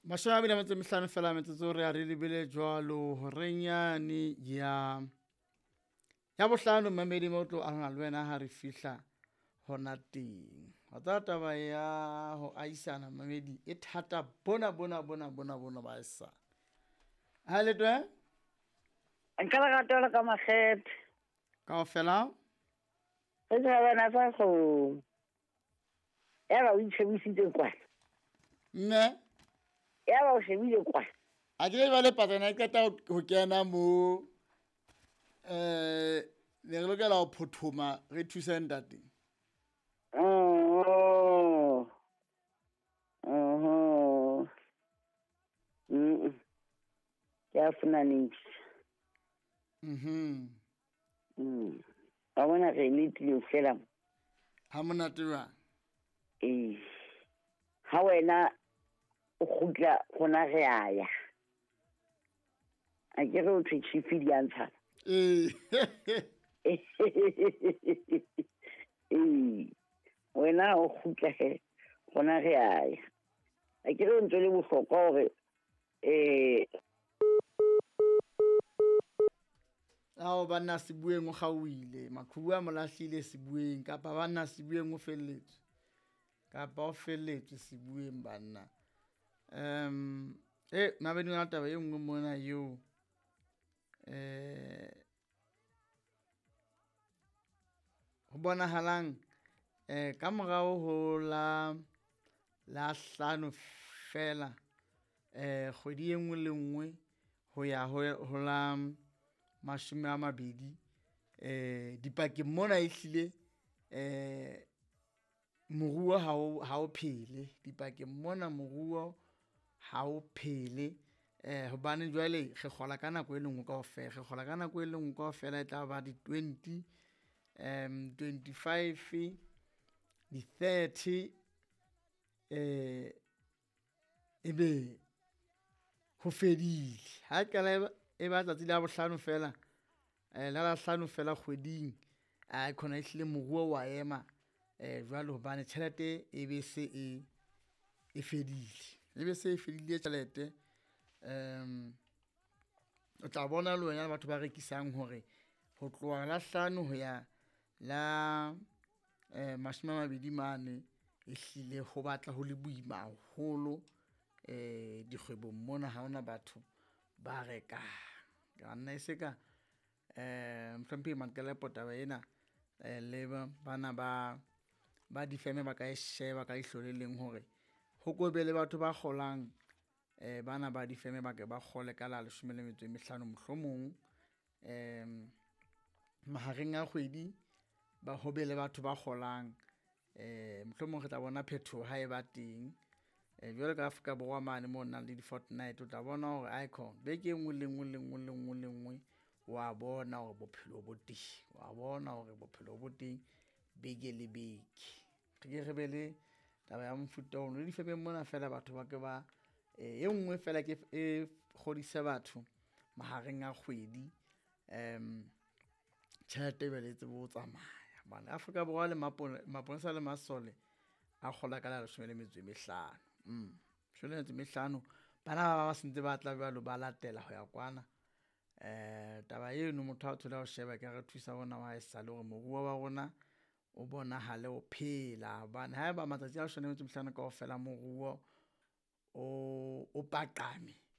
Mashome a 25 fela metsotso re a re lebile jwalo horenyane ya bohlano mamedi motlo a ngwana le wena ha re fihla hona teng. Wa taba ya ho aisana mamedi e thata bona ba sa. Ha le twa? Nkala ka tola ka makgethe. Kaofela? Re tla bana tsa go. Ya ba o itshebisitse kwa. Nne? Ya ba o shebile kwa. A ke ba le patana e qeta ho kena mo ne re lokela ho phothoma re thusa ntate. Ya funa nix. Ba bona re le fela. Ha monate wa. Ha wena o khutla gona re aya. A ke re o tshitshi di antsha. Wena o khutla he gona re aya. A ke re o ntse le bohlokwa hore Ao banna Sibueng o gauile maqhubu a molahlile Sibueng kapa banna Sibueng o felletswe kapa o felletswe Sibueng banna mabedi wa taba e nngwe mona yo ho bonahalang ka morao ho la hlano fela kgwedi e nngwe le nngwe ho ya ho la 20 dipakeng mona ehlile moruo ha o phele dipakeng mona moruo ha o phele hobane jwale re kgola ka nako e lengwe kaofela re kgola ka nako e lengwe kaofela e tla ba di 20 25 di 30 ebe ho fedile ha qala e ba tsatsi la bohlano fela la hlano fela kgweding a khona ehlile moruo wa ema jwale hobane tjhelete e be se e fedile ebe se e fedile tjhelete o tla bona le wena batho ba rekisang hore ho tloha la hlano ho ya la 20 mane ehlile ho batla ho le boima haholo dikgwebong mona ha ona batho ba reka kana iseka mhlompi mankele potaba ena le bana ba difeme ba ka e sheba ka ihloleleng hore ho kobe le batho ba kgolang bana ba difeme ba ke ba khole ka la 15 mohlomong mahareng a kgwedi ba hobe le batho ba kgolang mohlomong re tla bona phetho ha e ba teng jwale ka Afrika Borwa mane mo nang le di fortnight o tla bona hore icon beke engwe le engwe wa bona hore bophelo bo teng wa bona hore bophelo bo teng beke le beke re be le taba ya mfuta o le difeme mona fela batho ba ke ba e nngwe fela ke e kgodisa batho mahareng a kgwedi tjhelete be le tsebo o tsamaya bana Afrika Borwa le maponesa le masole a kgola ka la 15 15 bana ba sentse ba tla ba lo ba latela ho ya kwana taba eno motho a thola ho sheba ke re thusa bona wa isa le hore moruo wa rona o bona hale o phela bana ha ba matsatsi a 15 kaofela moruo o paqame